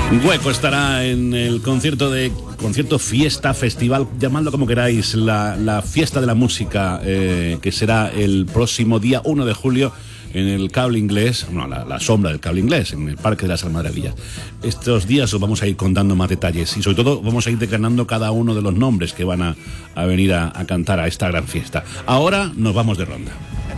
Hueco estará en el concierto fiesta, festival, llamadlo como queráis, la fiesta de la música, que será el próximo día 1 de julio en el Cable Inglés, la sombra del Cable Inglés, en el Parque de las Almaravillas. Estos días os vamos a ir contando más detalles y sobre todo vamos a ir declarando cada uno de los nombres que van a venir a cantar a esta gran fiesta. Ahora nos vamos de ronda.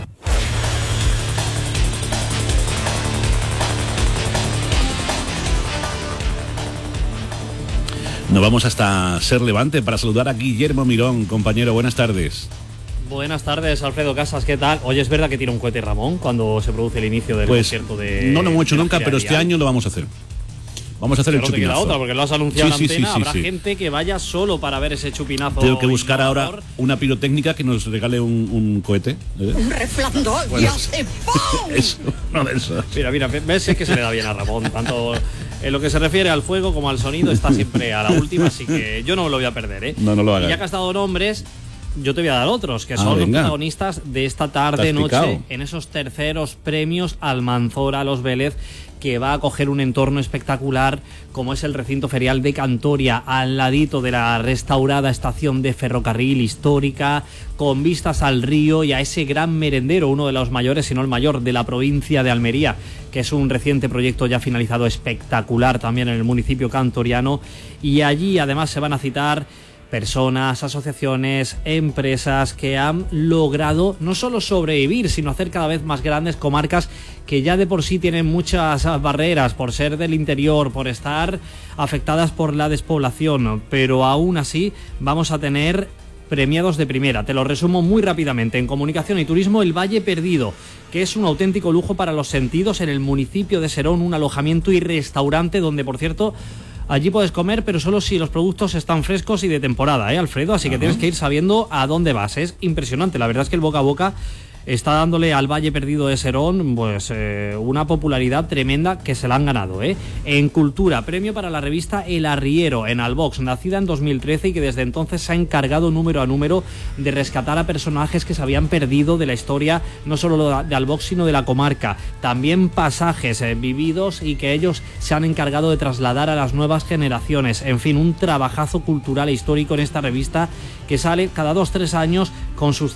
Nos vamos hasta Ser Levante para saludar a Guillermo Mirón. Compañero, buenas tardes. Buenas tardes, Alfredo Casas, ¿qué tal? Oye, ¿es verdad que tira un cohete Ramón cuando se produce el inicio del concierto de... No lo hemos hecho nunca, pero este año lo vamos a hacer. Vamos a hacer el chupinazo. No te queda otra, porque lo has anunciado en antena. Sí, Habrá gente que vaya solo para ver ese chupinazo. Tengo que buscar ahora una pirotécnica que nos regale un cohete. Un resplandor y hace ¡pum! Es uno de esos. Mira, ves que se le da bien a Ramón. Tanto en lo que se refiere al fuego como al sonido está siempre a la última, así que yo no me lo voy a perder, ¿eh? No lo hagas. Y ya que has dado nombres, yo te voy a dar otros, que son los protagonistas de esta tarde-noche en esos terceros premios Almanzora Los Vélez, que va a coger un entorno espectacular como es el recinto ferial de Cantoria, al ladito de la restaurada estación de ferrocarril histórica, con vistas al río y a ese gran merendero, uno de los mayores, si no el mayor, de la provincia de Almería, que es un reciente proyecto ya finalizado espectacular también en el municipio cantoriano. Y allí además se van a citar personas, asociaciones, empresas que han logrado no solo sobrevivir, sino hacer cada vez más grandes comarcas que ya de por sí tienen muchas barreras por ser del interior, por estar afectadas por la despoblación, pero aún así vamos a tener premiados de primera. Te lo resumo muy rápidamente. En comunicación y turismo, el Valle Perdido, que es un auténtico lujo para los sentidos en el municipio de Serón, un alojamiento y restaurante donde, por cierto, allí puedes comer, pero solo si los productos están frescos y de temporada, Alfredo? Así que tienes que ir sabiendo a dónde vas. Es impresionante. La verdad es que el boca a boca está dándole al Valle Perdido de Serón pues una popularidad tremenda que se la han ganado. En cultura, premio para la revista El Arriero, en Albox, nacida en 2013 y que desde entonces se ha encargado número a número de rescatar a personajes que se habían perdido de la historia, no solo de Albox, sino de la comarca. También pasajes vividos y que ellos se han encargado de trasladar a las nuevas generaciones. En fin, un trabajazo cultural e histórico en esta revista que sale cada 2-3 años con sus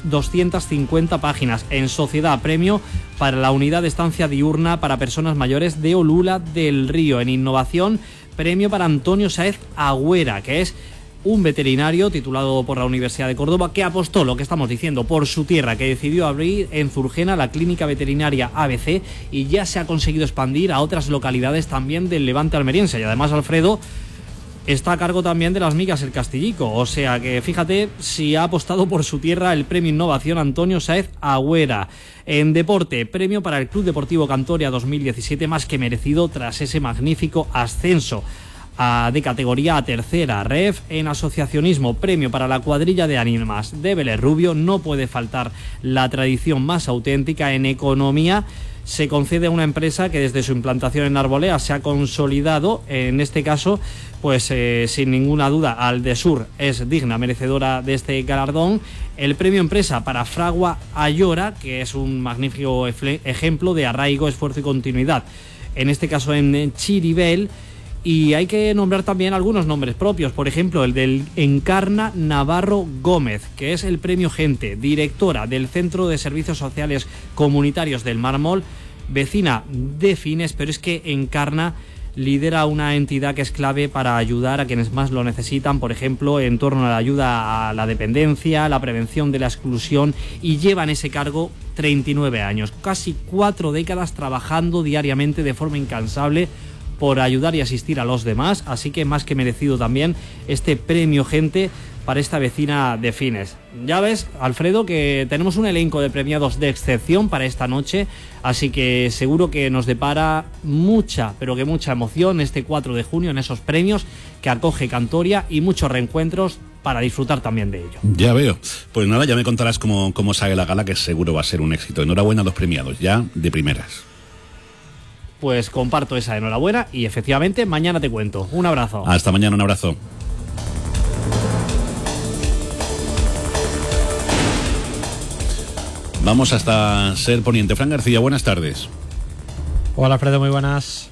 250 páginas. En Sociedad, premio para la unidad de estancia diurna para personas mayores de Olula del Río. En Innovación, premio para Antonio Sáez Agüera, que es un veterinario titulado por la Universidad de Córdoba que apostó, lo que estamos diciendo, por su tierra, que decidió abrir en Zurgena la clínica veterinaria ABC y ya se ha conseguido expandir a otras localidades también del Levante almeriense. Y además, Alfredo está a cargo también de las migas el Castillico, o sea que fíjate si ha apostado por su tierra el premio Innovación Antonio Sáez Agüera. En deporte, premio para el Club Deportivo Cantoria 2017, más que merecido tras ese magnífico ascenso de categoría a tercera ref. En asociacionismo, premio para la cuadrilla de ánimas de Vélez Rubio, no puede faltar la tradición más auténtica. En economía, se concede a una empresa que desde su implantación en Arbolea se ha consolidado, en este caso, pues sin ninguna duda, Aldesur es digna merecedora de este galardón. El premio empresa para Fragua Ayora, que es un magnífico ejemplo de arraigo, esfuerzo y continuidad, en este caso en Chiribel. Y hay que nombrar también algunos nombres propios, por ejemplo el del Encarna Navarro Gómez, que es el premio Gente, directora del Centro de Servicios Sociales Comunitarios del Mármol, vecina de Fines, pero es que Encarna lidera una entidad que es clave para ayudar a quienes más lo necesitan, por ejemplo, en torno a la ayuda a la dependencia, la prevención de la exclusión, y lleva en ese cargo 39 años, casi 4 décadas trabajando diariamente de forma incansable por ayudar y asistir a los demás, así que más que merecido también este premio Gente para esta vecina de Fines. Ya ves, Alfredo, que tenemos un elenco de premiados de excepción para esta noche, así que seguro que nos depara mucha, pero que mucha emoción este 4 de junio en esos premios que acoge Cantoria y muchos reencuentros para disfrutar también de ello. Ya veo. Pues nada, ya me contarás cómo sale la gala, que seguro va a ser un éxito. Enhorabuena a los premiados, ya de primeras. Pues comparto esa enhorabuena y efectivamente mañana te cuento. Un abrazo. Hasta mañana, un abrazo. Vamos hasta Ser Poniente. Fran García, buenas tardes. Hola Alfredo, muy buenas.